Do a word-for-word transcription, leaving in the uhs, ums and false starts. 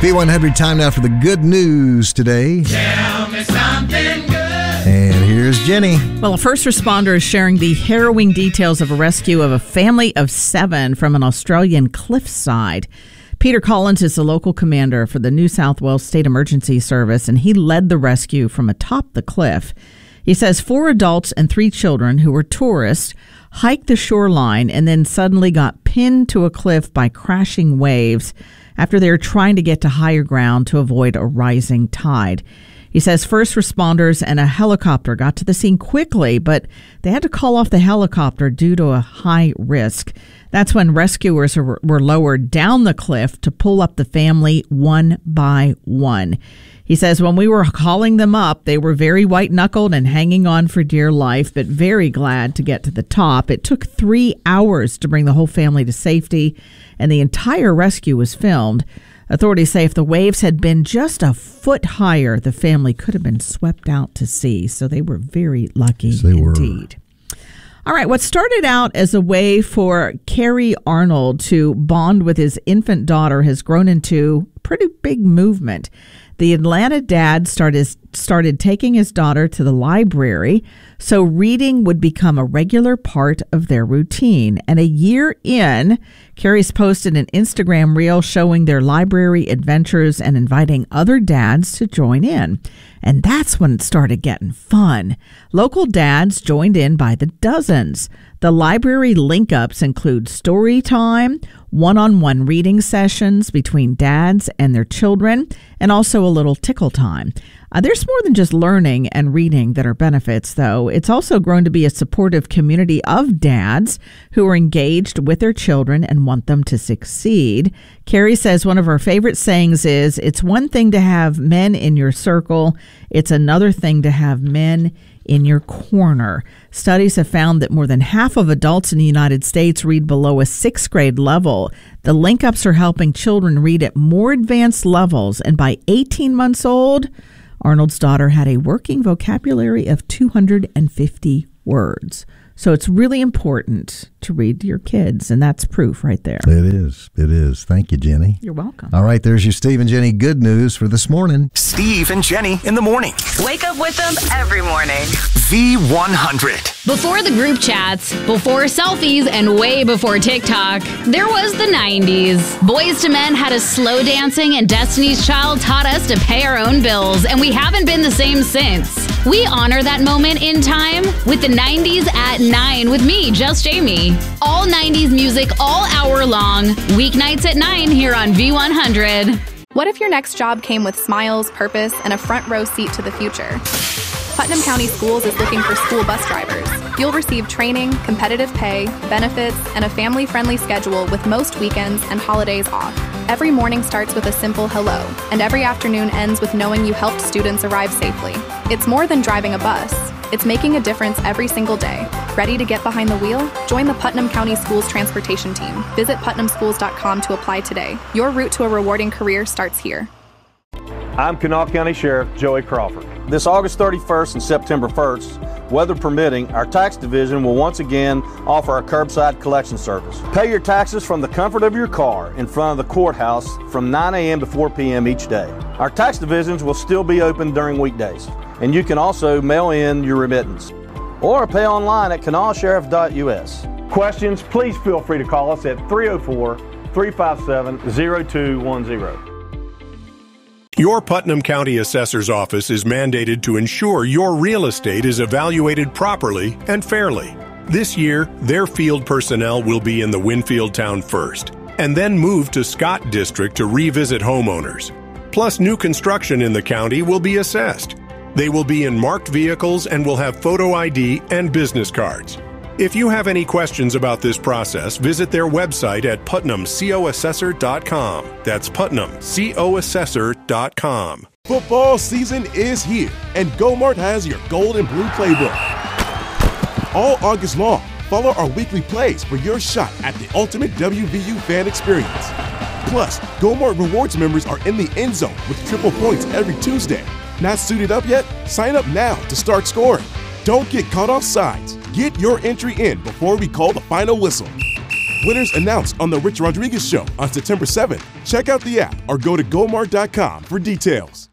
V one hundred time now for the good news today. Tell me something good. And here's Jenny. Well, a first responder is sharing the harrowing details of a rescue of a family of seven from an Australian cliffside. Peter Collins is the local commander for the New South Wales State Emergency Service, and he led the rescue from atop the cliff. He says four adults and three children who were tourists hiked the shoreline and then suddenly got pinned to a cliff by crashing waves after they were trying to get to higher ground to avoid a rising tide. He says first responders and a helicopter got to the scene quickly, but they had to call off the helicopter due to a high risk. That's when rescuers were lowered down the cliff to pull up the family one by one. He says when we were calling them up, they were very white-knuckled and hanging on for dear life, but very glad to get to the top. It took three hours to bring the whole family to safety, and the entire rescue was filmed. Authorities say if the waves had been just a foot higher, the family could have been swept out to sea. So they were very lucky yes, they indeed. Were. All right, what started out as a way for Kerry Arnold to bond with his infant daughter has grown into a pretty big movement. The Atlanta dad started started taking his daughter to the library so reading would become a regular part of their routine. And a year in, Kerry's posted an Instagram reel showing their library adventures and inviting other dads to join in. And that's when it started getting fun. Local dads joined in by the dozens. The library link-ups include story time, one-on-one reading sessions between dads and their children, and also a little tickle time. Uh, there's more than just learning and reading that are benefits, though. It's also grown to be a supportive community of dads who are engaged with their children and want them to succeed. Carrie says one of her favorite sayings is, it's one thing to have men in your circle, it's another thing to have men in your corner. Studies have found that more than half of adults in the United States read below a sixth grade level. The link-ups are helping children read at more advanced levels, and by eighteen months old, Arnold's daughter had a working vocabulary of two hundred fifty words. So it's really important to read to your kids, and that's proof right there. It is. It is. Thank you, Jenny. You're welcome. All right, there's your Steve and Jenny good news for this morning. Steve and Jenny in the morning. Wake up with them every morning. V one hundred. Before the group chats, before selfies, and way before TikTok, there was the nineties. Boys to Men had us slow dancing, and Destiny's Child taught us to pay our own bills, and we haven't been the same since. We honor that moment in time with the nineties at nine with me, Just Jamie. All nineties music all hour long, weeknights at nine here on V one hundred. What if your next job came with smiles, purpose, and a front row seat to the future? Putnam County Schools is looking for school bus drivers. You'll receive training, competitive pay, benefits, and a family-friendly schedule with most weekends and holidays off. Every morning starts with a simple hello, and every afternoon ends with knowing you helped students arrive safely. It's more than driving a bus. It's making a difference every single day. Ready to get behind the wheel? Join the Putnam County Schools Transportation Team. Visit putnam schools dot com to apply today. Your route to a rewarding career starts here. I'm Kanawha County Sheriff Joey Crawford. This August thirty-first and September first, weather permitting, our tax division will once again offer a curbside collection service. Pay your taxes from the comfort of your car in front of the courthouse from nine a.m. to four p.m. each day. Our tax divisions will still be open during weekdays, and you can also mail in your remittance or pay online at kanawha sheriff dot u s. Questions, please feel free to call us at three oh four, three five seven, oh two one oh. Your Putnam County Assessor's Office is mandated to ensure your real estate is evaluated properly and fairly. This year, their field personnel will be in the Winfield town first, and then move to Scott District to revisit homeowners. Plus, new construction in the county will be assessed. They will be in marked vehicles and will have photo I D and business cards. If you have any questions about this process, visit their website at putnam co assessor dot com. That's putnam co assessor dot com. Football season is here, and GoMart has your gold and blue playbook. All August long, follow our weekly plays for your shot at the ultimate W V U fan experience. Plus, GoMart Rewards members are in the end zone with triple points every Tuesday. Not suited up yet? Sign up now to start scoring. Don't get caught off sides. Get your entry in before we call the final whistle. Winners announced on The Rich Rodriguez Show on September seventh. Check out the app or go to go mart dot com for details.